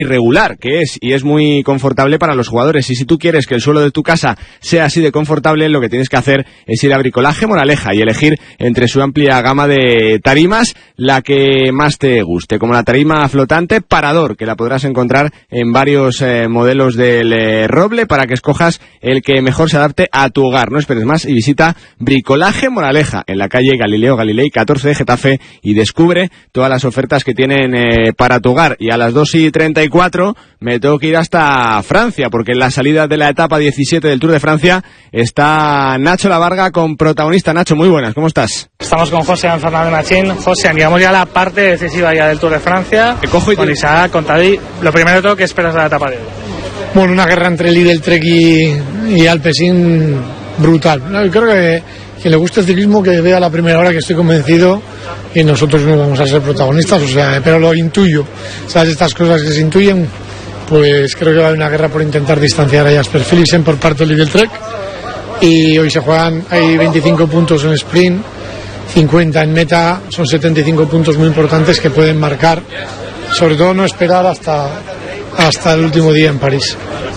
irregular que es, y es muy confortable para los jugadores. Y si tú quieres que el suelo de tu casa sea así de confortable, lo que tienes que hacer es ir a Bricolaje Moraleja y elegir entre su amplia gama de tarimas la que más te guste, como la tarima flotante Parador, que la podrás encontrar en varios modelos del roble para que escojas el que mejor se adapte a tu hogar. No esperes más y visita Bricolaje Moraleja en la calle Galileo Galilei 14 de Getafe y descubre todas las ofertas que tienen para tu hogar. Y a las 2:34 me tengo que ir hasta Francia, porque en la salida de la etapa 17 del Tour de Francia está Nacho Lavarga con protagonista. Nacho, muy buenas, ¿cómo estás? Estamos con José Fernández Machín. José, llegamos ya a la parte decisiva ya del Tour de Francia. Con Isaac, con Tadej. Lo primero de todo, ¿qué esperas de la etapa de hoy? Bueno, una guerra entre Lidl, Trek y Alpecin brutal. Creo que quien le guste el ciclismo que vea la primera hora, que estoy convencido y nosotros no vamos a ser protagonistas, o sea, pero lo intuyo. ¿Sabes? Estas cosas que se intuyen, pues creo que va a haber una guerra por intentar distanciar a Jasper Philipsen por parte del Lidl Trek. Y hoy se juegan, hay 25 puntos en sprint, 50 en meta, son 75 puntos muy importantes que pueden marcar, sobre todo no esperar hasta el último día en París.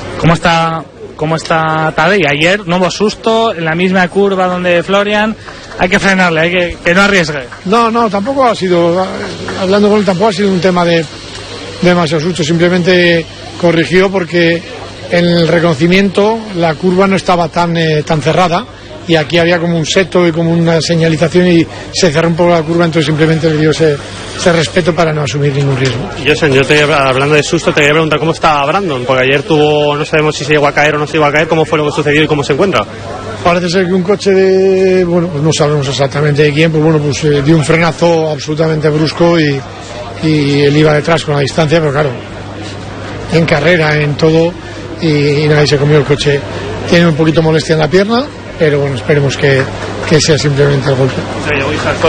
¿Cómo está Tadej? Ayer no hubo susto en la misma curva donde Florian. Hay que frenarle, que no arriesgue. No, tampoco ha sido, hablando con él, tampoco ha sido un tema de demasiado susto. Simplemente corrigió porque en el reconocimiento la curva no estaba tan cerrada y aquí había como un seto y como una señalización y se cerró un poco la curva, entonces simplemente le dio ese respeto para no asumir ningún riesgo. Hablando de susto, te quería preguntar cómo está Brandon, porque ayer no sabemos si se llegó a caer o no se llegó a caer. ¿Cómo fue lo que sucedió y cómo se encuentra? Parece ser que un coche pues no sabemos exactamente de quién, pues dio un frenazo absolutamente brusco y él iba detrás con la distancia, pero claro, en carrera, en todo, y nadie se comió el coche. Tiene un poquito molestia en la pierna, pero bueno, esperemos que sea simplemente el golpe. Llegó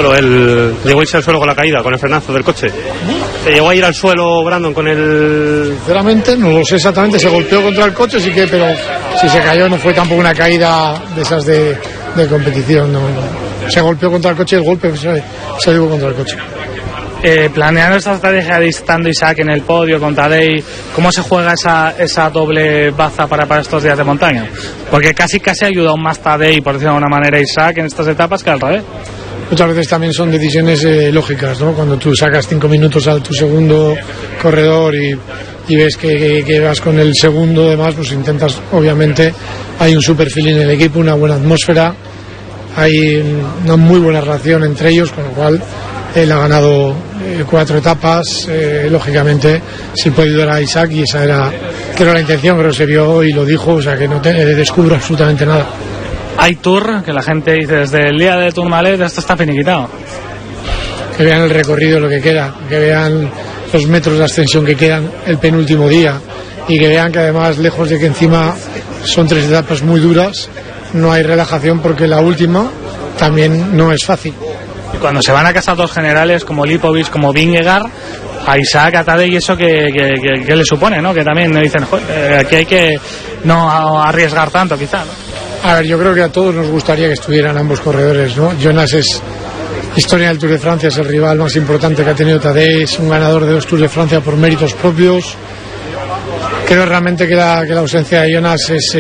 a irse al suelo con la caída, con el frenazo del coche. ¿Se llegó a ir al suelo Brandon con el...? Sinceramente no lo sé exactamente, se golpeó contra el coche, sí que, pero si se cayó no fue tampoco una caída de esas de competición, no. Se golpeó contra el coche y el golpe se dio contra el coche. Planeando esta estrategia de estando Isaac en el podio con Tadej, ¿cómo se juega esa doble baza para estos días de montaña? Porque casi ayuda aún más Tadej, por decirlo de alguna manera, Isaac en estas etapas que al revés. Muchas veces también son decisiones lógicas, ¿no? Cuando tú sacas 5 minutos a tu segundo corredor y ves que vas con el segundo, además, pues intentas, obviamente, hay un super feeling en el equipo, una buena atmósfera, hay una muy buena relación entre ellos, con lo cual él ha ganado 4 etapas, lógicamente si puede ayudar a Isaac, y esa era, creo, la intención, creo que se vio y lo dijo, o sea que no descubro absolutamente nada. Hay Tour, que la gente dice desde el día de Tourmalet esto está finiquitado. Que vean el recorrido, lo que queda, que vean los metros de ascensión que quedan el penúltimo día y que vean que además, lejos de que encima son 3 etapas muy duras, no hay relajación porque la última también no es fácil. Y cuando se van a casa 2 generales como Lipovic, como Vingegaard, a Isaac, a Tadej, y eso que le supone, ¿no? Que también me dicen, aquí hay que no arriesgar tanto, quizá, ¿no? A ver, yo creo que a todos nos gustaría que estuvieran ambos corredores, ¿no? Jonas es historia del Tour de Francia, es el rival más importante que ha tenido Tadej, es un ganador de 2 Tours de Francia por méritos propios. Creo realmente que la ausencia de Jonas es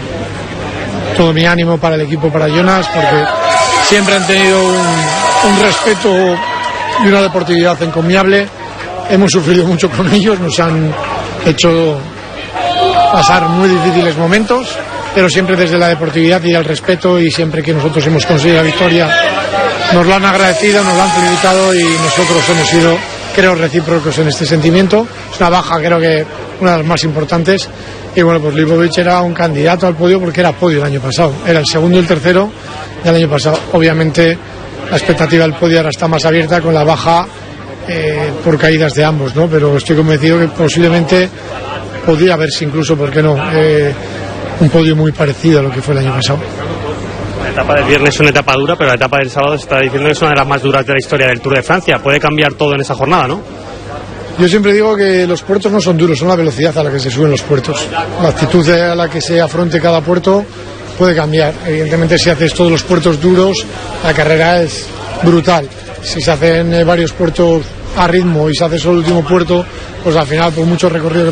todo mi ánimo para el equipo, para Jonas, porque siempre han tenido un respeto y una deportividad encomiable. Hemos sufrido mucho con ellos, nos han hecho pasar muy difíciles momentos, pero siempre desde la deportividad y el respeto, y siempre que nosotros hemos conseguido la victoria nos lo han agradecido, nos lo han felicitado y nosotros hemos sido, creo, recíprocos en este sentimiento. Es una baja, creo que una de las más importantes, y bueno, pues Lipovic era un candidato al podio porque era podio el año pasado, era el segundo y el tercero del año pasado. Obviamente la expectativa del podio ahora está más abierta con la baja por caídas de ambos, ¿no? Pero estoy convencido que posiblemente podría haberse incluso, ¿por qué no?, un podio muy parecido a lo que fue el año pasado. La etapa del viernes es una etapa dura, pero la etapa del sábado se está diciendo que es una de las más duras de la historia del Tour de Francia. Puede cambiar todo en esa jornada, ¿no? Yo siempre digo que los puertos no son duros, son la velocidad a la que se suben los puertos. La actitud a la que se afronte cada puerto puede cambiar. Evidentemente, si haces todos los puertos duros, la carrera es brutal. Si se hacen varios puertos a ritmo y se hace solo el último puerto, pues al final, por mucho recorrido que